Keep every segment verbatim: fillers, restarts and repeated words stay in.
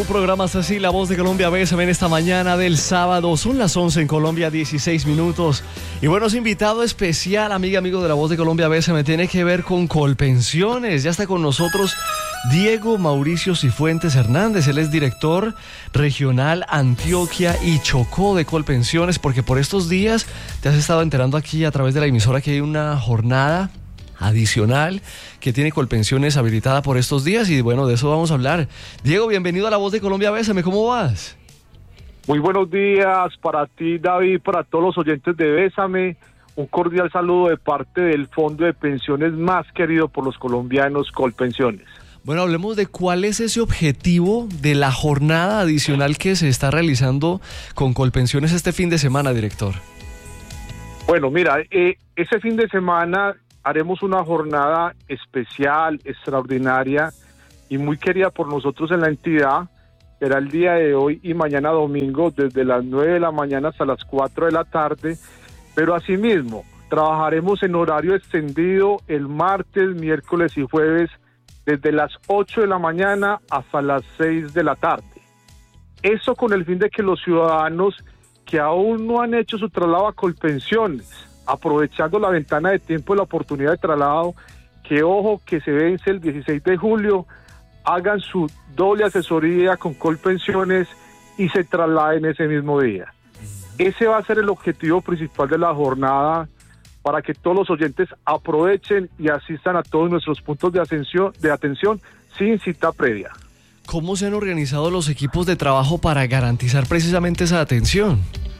Tu programa es así, La Voz de Colombia, bésame en esta mañana del sábado. Son las once en Colombia, dieciséis minutos. Y bueno, es invitado especial, amiga, amigo de La Voz de Colombia, bésame, tiene que ver con Colpensiones. Ya está con nosotros Diego Mauricio Cifuentes Hernández. Él es director regional Antioquia y Chocó de Colpensiones, porque por estos días te has estado enterando aquí a través de la emisora que hay una jornada adicional que tiene Colpensiones habilitada por estos días y bueno, de eso vamos a hablar. Diego, bienvenido a La Voz de Colombia, bésame, ¿cómo vas? Muy buenos días para ti, David, para todos los oyentes de Bésame. Un cordial saludo de parte del fondo de pensiones más querido por los colombianos, Colpensiones. Bueno, hablemos de cuál es ese objetivo de la jornada adicional que se está realizando con Colpensiones este fin de semana, director. Bueno, mira, eh, ese fin de semana haremos una jornada especial, extraordinaria y muy querida por nosotros en la entidad. Será el día de hoy y mañana domingo desde las nueve de la mañana hasta las cuatro de la tarde, pero asimismo trabajaremos en horario extendido el martes, miércoles y jueves desde las ocho de la mañana hasta las seis de la tarde. Eso con el fin de que los ciudadanos que aún no han hecho su traslado a Colpensiones, aprovechando la ventana de tiempo y la oportunidad de traslado, que ojo, que se vence el dieciséis de julio, hagan su doble asesoría con Colpensiones y se trasladen ese mismo día. Ese va a ser el objetivo principal de la jornada, para que todos los oyentes aprovechen y asistan a todos nuestros puntos de atención, de atención sin cita previa. ¿Cómo se han organizado los equipos de trabajo para garantizar precisamente esa atención?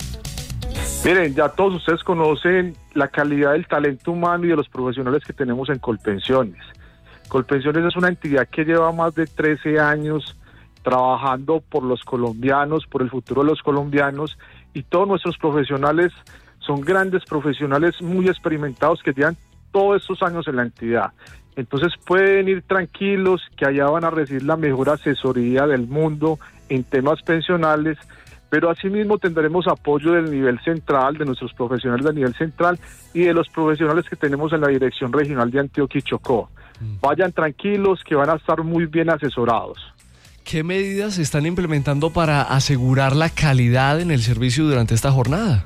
Miren, ya todos ustedes conocen la calidad del talento humano y de los profesionales que tenemos en Colpensiones. Colpensiones es una entidad que lleva más de trece años trabajando por los colombianos, por el futuro de los colombianos, y todos nuestros profesionales son grandes profesionales muy experimentados que llevan todos estos años en la entidad. Entonces pueden ir tranquilos, que allá van a recibir la mejor asesoría del mundo en temas pensionales, pero asimismo tendremos apoyo del nivel central, de nuestros profesionales del nivel central y de los profesionales que tenemos en la Dirección Regional de Antioquia y Chocó. Vayan tranquilos, que van a estar muy bien asesorados. ¿Qué medidas se están implementando para asegurar la calidad en el servicio durante esta jornada?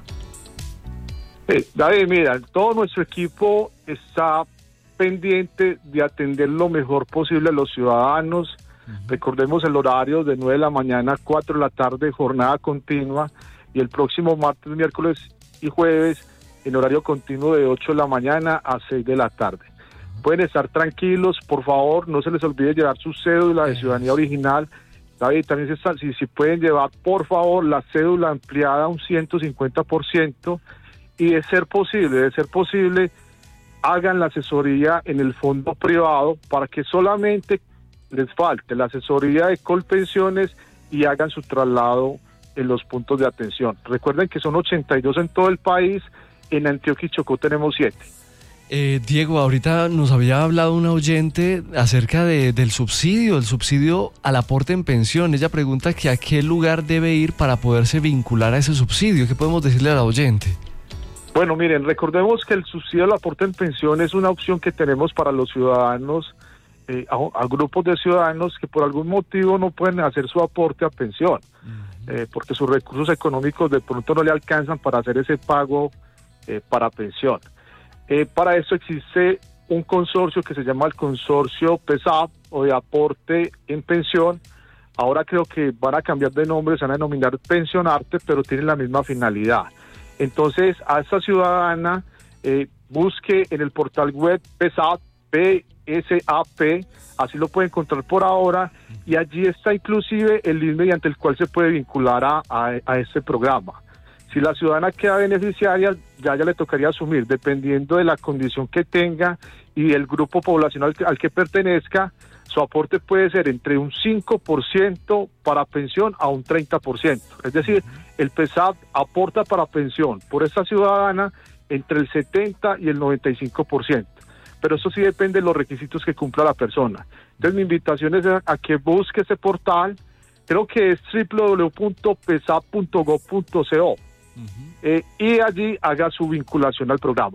Eh, David, mira, todo nuestro equipo está pendiente de atender lo mejor posible a los ciudadanos. Recordemos el horario de nueve de la mañana a cuatro de la tarde, jornada continua, y el próximo martes, miércoles y jueves en horario continuo de ocho de la mañana a seis de la tarde. Pueden estar tranquilos, por favor, no se les olvide llevar su cédula de ciudadanía original. David, también se está, si, si pueden llevar, por favor, la cédula ampliada a un ciento cincuenta por ciento, y de ser posible, de ser posible, hagan la asesoría en el fondo privado para que solamente les falte la asesoría de Colpensiones y hagan su traslado en los puntos de atención. Recuerden que son ochenta y dos en todo el país, en Antioquia y Chocó tenemos siete. Eh, Diego, ahorita nos había hablado una oyente acerca de, del subsidio, el subsidio al aporte en pensión. Ella pregunta que a qué lugar debe ir para poderse vincular a ese subsidio. ¿Qué podemos decirle a la oyente? Bueno, miren, recordemos que el subsidio al aporte en pensión es una opción que tenemos para los ciudadanos, eh, a, a grupos de ciudadanos que por algún motivo no pueden hacer su aporte a pensión, uh-huh. eh, porque sus recursos económicos de pronto no le alcanzan para hacer ese pago eh, para pensión. Eh, para eso existe un consorcio que se llama el consorcio P E S A P o de aporte en pensión. Ahora creo que van a cambiar de nombre, se van a denominar Pensionarte, pero tienen la misma finalidad. Entonces, a esta ciudadana eh, busque en el portal web P E S A P, P S A P, así lo puede encontrar por ahora, y allí está inclusive el link mediante el cual se puede vincular a, a, a este programa. Si la ciudadana queda beneficiaria, ya ya le tocaría asumir, dependiendo de la condición que tenga y del grupo poblacional al que, al que pertenezca, su aporte puede ser entre un cinco por ciento para pensión a un treinta por ciento. Es decir, el P E S A P aporta para pensión por esta ciudadana entre el setenta y el noventa y cinco por ciento. Pero eso sí depende de los requisitos que cumpla la persona. Entonces mi invitación es a, a que busque ese portal, creo que es doble u doble u doble u punto pesap punto gob punto co, uh-huh. eh, y allí haga su vinculación al programa.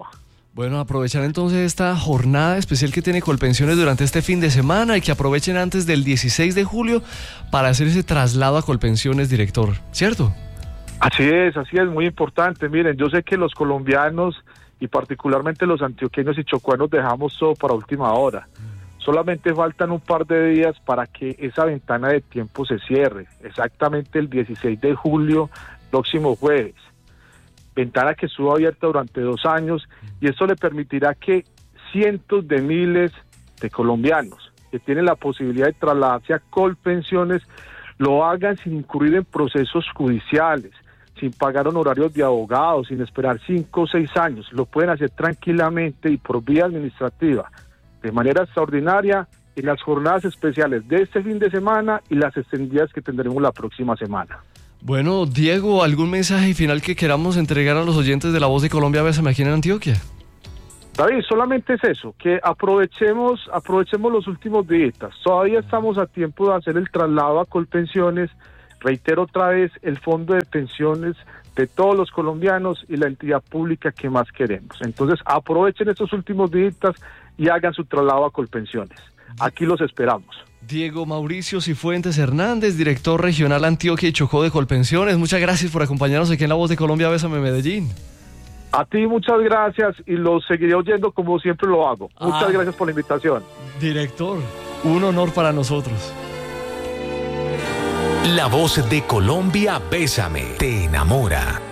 Bueno, aprovechar entonces esta jornada especial que tiene Colpensiones durante este fin de semana y que aprovechen antes del dieciséis de julio para hacer ese traslado a Colpensiones, director, ¿cierto? Así es, así es, muy importante. Miren, yo sé que los colombianos y particularmente los antioqueños y chocuanos dejamos todo para última hora. Solamente faltan un par de días para que esa ventana de tiempo se cierre, exactamente el dieciséis de julio, próximo jueves. Ventana que estuvo abierta durante dos años y esto le permitirá que cientos de miles de colombianos que tienen la posibilidad de trasladarse a Colpensiones lo hagan sin incurrir en procesos judiciales, sin pagar honorarios de abogados, sin esperar cinco o seis años. Lo pueden hacer tranquilamente y por vía administrativa, de manera extraordinaria, en las jornadas especiales de este fin de semana y las extendidas que tendremos la próxima semana. Bueno, Diego, ¿algún mensaje final que queramos entregar a los oyentes de La Voz de Colombia Bésame aquí en Antioquia? David, solamente es eso, que aprovechemos, aprovechemos los últimos días. Todavía estamos a tiempo de hacer el traslado a Colpensiones. Reitero otra vez, el fondo de pensiones de todos los colombianos y la entidad pública que más queremos. Entonces, aprovechen estos últimos días y hagan su traslado a Colpensiones. Aquí los esperamos. Diego Mauricio Cifuentes Hernández, director regional Antioquia y Chocó de Colpensiones. Muchas gracias por acompañarnos aquí en La Voz de Colombia Bésame Medellín. A ti muchas gracias y los seguiré oyendo como siempre lo hago. Muchas ah, gracias por la invitación. Director, un honor para nosotros. La Voz de Colombia Bésame te enamora.